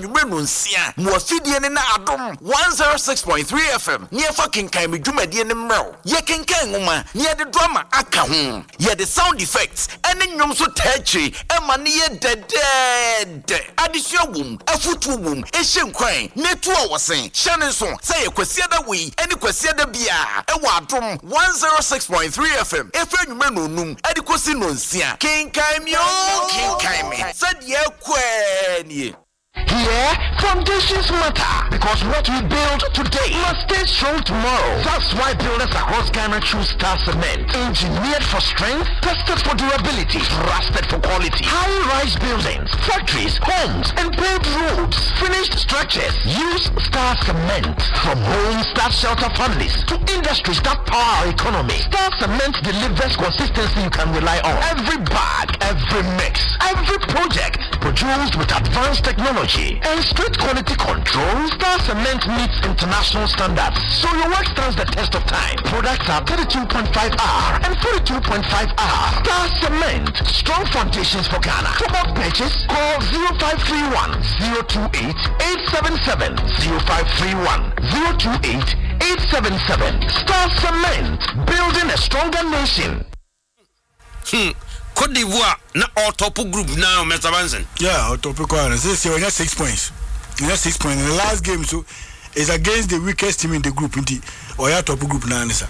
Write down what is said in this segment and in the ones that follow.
anwumre no nsia mo afidie ne na adom 106.3 FM ne fucking kan me dwumadie ne mrɛw ye kenkan ngoma ne de drama aka ho ye de sound effects ene nnwom so tachi ema ne ye dedede adesua wom afutu wom ehye nkwan ne to a wosen hyane so say ye kwasia da we ene kwasia da bia e wa adom 106.3 FM efe anwumre no num ade kosi no nsia kenkan me said ye kweni. Here, foundations matter because what we build today must stay strong tomorrow. That's why builders across Ghana choose Star Cement. Engineered for strength, tested for durability, trusted for quality. High-rise buildings, factories, homes, and paved roads. Finished structures use Star Cement. From homes that shelter families to industries that power our economy, Star Cement delivers consistency you can rely on. Every bag, every mix, every project produced with advanced technology and strict quality control. Star Cement meets international standards, so your work stands the test of time. Products are 32.5R and 42.5R. Star Cement, strong foundations for Ghana. For more purchase, call 0531 028 877 0531 028 877. Star Cement, building a stronger nation. Cote d'Ivoire na our top group now, Mr. Benson. Yeah, our top group. This year we have 6 points. We have 6 points in the last game, so it's against the weakest team in the group. Or your top group now, sir.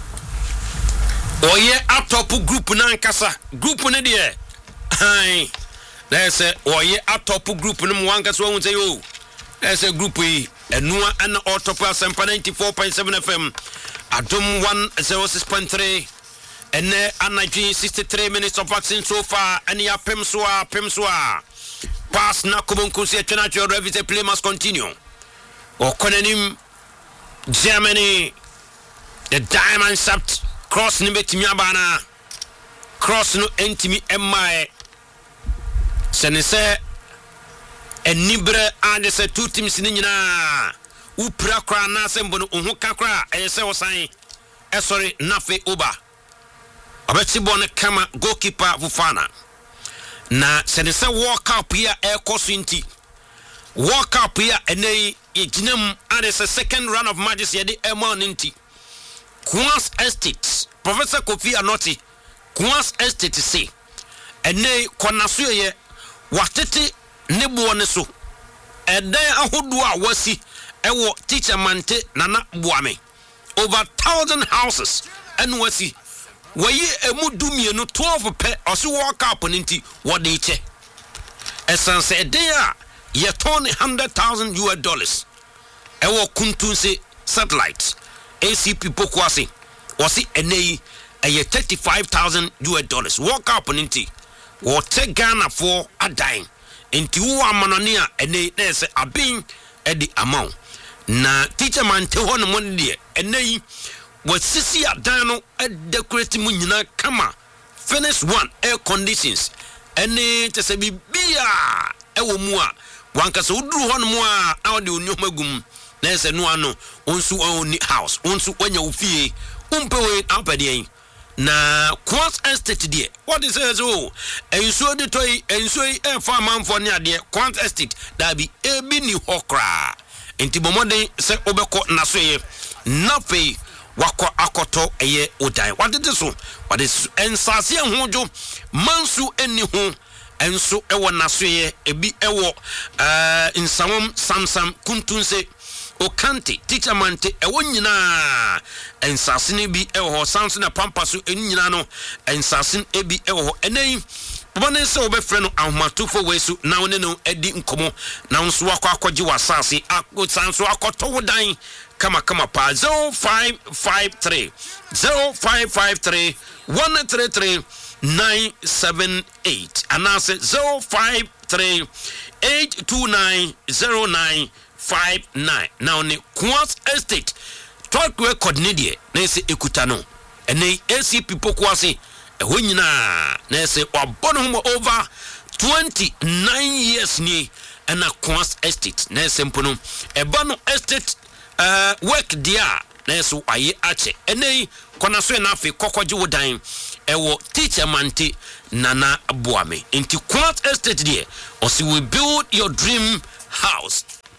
Oh yeah, our top group now, Kasa. Group na there. Hi. There's a oh yeah, our top group number 1 Kasa. We say oh. There's a group we and no and our top 94.7 FM. Adom 106.3. And energy 63 minutes of action so far. And ya Pemswa. Pass na Kubunkusi Chenacho Revis play must continue. Or Konenim Germany. The diamond sapped cross Nibetimyabana. Cross no entimi MI. Senese and Nibre and the 2 teams in Nina. Upra kra na sembono unhukakra. Ese wasai. Sorry, Nafe Uba. Abetibone kama goalkeeper Fufana na senese walk up here air cosinti walk up here ene ejinam and it's a second round of matches here the Emma Ninti Quans Estate Professor Kofi Anoti Quans Estate say ene konaso ye watete nebo ne so eden ahodo a wasi ewo teacher mante nana boame over 1,000 houses and wasi Waye emudumie no 12 pe oso walk up ninti wode che esanse eden ye ton $100,000 ewo kuntunse satellite ACP pokwase osi enei eye $35,000 walk up ninti wo te Ghana for adan enti wo amanone a enei na se abin edi amount na teacher man te ho no mon de enei what sisi adano decorate mu nyina kama finish one air conditions ene tese bibia ewo mu a wanka se uduru ho no mu a na ode onyoma gum na ese no ano onsu oni house onsu wanya ofie umpewe apade na Quant Estate de what is it so enso de toy enso e fa manfo ne ade Quant Estate da bi ebi ni hokra enti bomode se obekọ naso ye nafe wako akoto eye odan wadede so wade ensase hojo mansu eni ho enso ewo nasoye ebi ewo insawom samsam kuntunse okanti teacher mante ewo nyina ensase ne bi ewo samso na pampaso enyina no ensase ebi ewo enei bone se obefre no ahomatufo wesu na one no edi nkomo na nso akwaji wasase akosanso akoto wodan kama pa 0553 133 978 anase 053 8290959 now ne Quant Estate talk record ne de na se ekuta no ene ACP pokwase ehwo nyina na se wabono ho over 29 years ni na Quant Estate na se mpono ebano estate work dia na so aye ache enei kona so na afi kokoji wodan ewo teacher mante nana boame enti Quant Estate there or see we build your dream house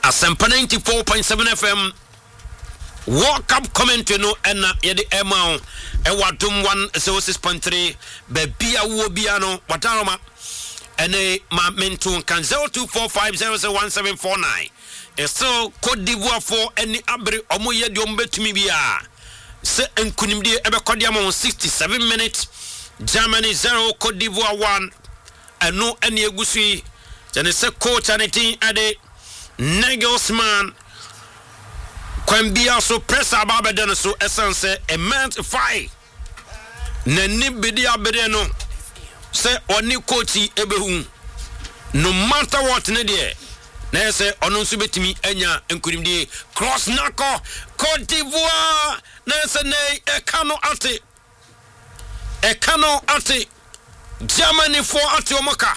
Asempa 94.7 FM World Cup commentary no ɛna yɛde ɛma ɛwɔ Dom 106.3 bebia wo bia no wataroma ɛne ma mento kan 0245001749 ɛso Cote d'Ivoire for any abre ɔmo yɛ de ɔmo betumi bia se enkunimdie ɛbɛkɔde ama 67 minutes Germany 0 Cote d'Ivoire 1 ɛno ɛne egusui jane se coach anetin ade Nagelsmann kwambia so press ababede so essence a month 5 nani bidi abede no se oni coach ebehu no matter what ne de na se ono nso betimi anya enkurimdie cross nako Cote d'Ivoire na se ne ekano ate Germany for ate omoka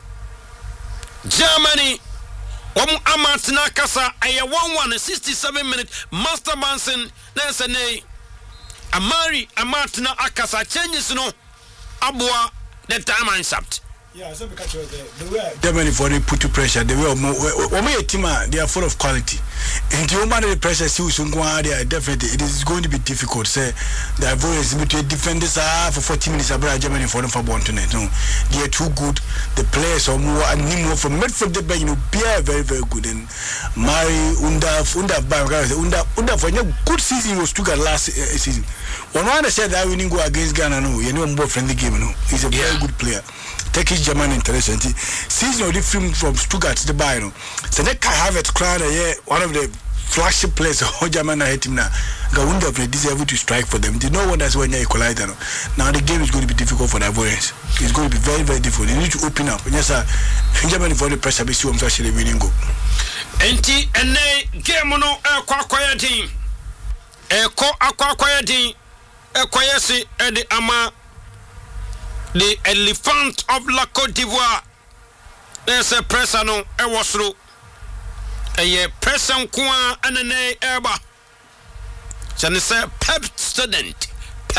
Germany Amatina Kasa, I 1-1 67 minutes. Master Manson, Nesane, Amari, Amatina Akasa, changes no Abua, the time I sapped. Yeah, so because the way Germany for they put to pressure, the way more team they are full of quality. And the amount of the pressure they definitely it is going to be difficult. Say the avoidance between defenders for 40 minutes abroad Germany for them for one tonight. No, they are too good. The players are more and more from midfield the you know very very good and Mari Unda for a good season was took last season. One said that winning go against Ghana no, you know more friendly game no. He's a very good player. Turkish German interesting. Season of the film from Stuttgart to the Bayern. So that can have it crown one of the flagship players of German hate him now. Gawunda play deserve to strike for them. They know what that's when you equalize now the game is going to be difficult for the Ivorians. It's going to be very, very difficult. They need to open up. Yes, sir. Germany for the pressure be so actually winning go. Enti ene game no kwakwaya din. Kwakwaya din. Kwayesi edi ama the elephant of La Côte d'Ivoire. There's a pressure no ewosro. Eye pressure nkoa anene eba. Chane say pep student.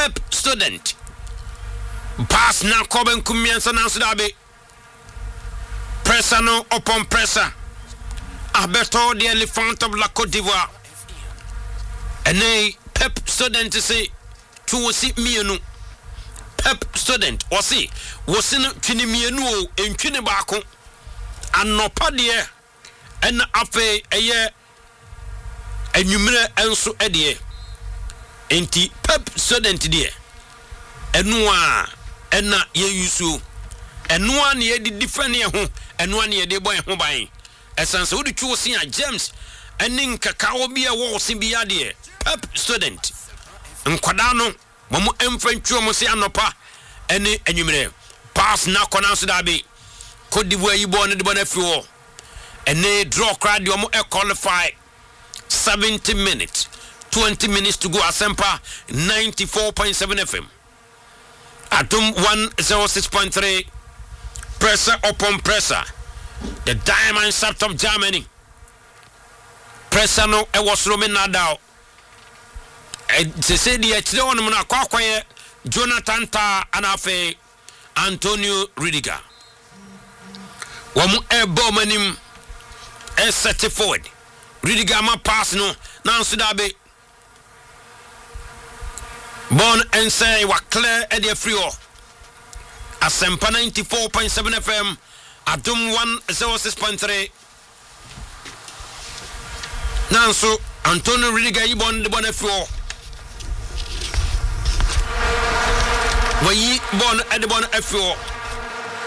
Pass na koben kumiensa na sudabe. Pressure no upon pressure. Abeto the elephant of La Côte d'Ivoire. Ene pep student say to see mienu. Pep student wasi no twini mienu o entwini baako anopa de en afe eye anwumere enso de enti pep student de enu a ena ye yusu enu a ne ye di different ye ho enu a ne ye de boy ho ban esanse wo de twu sin a James enin kakao bi e wo sin bi ade pep student nkwada no momo emfantwo mo se anopa ene anwumere pass na kona so dabe Cote d'Ivoire yibo ne de bona fiwo ene draw crowd yo mo qualify 70 minutes 20 minutes to go. Asempa 94.7 FM Atom 106.3 pressure upon pressure the diamond shaft of Germany pressure no e was Roman Nadal se se di etire won mo na kwakwaye Jonathan Ta anafe Antonio Rudiger wamu ebo manim set forward Rudiger ma pass no na nso da be bon and say wa clear e dey free o Asempa 94.7 FM Adum 106.3 Nanso Antonio Rudiger yibon de bona free o wayi bon e de bona free o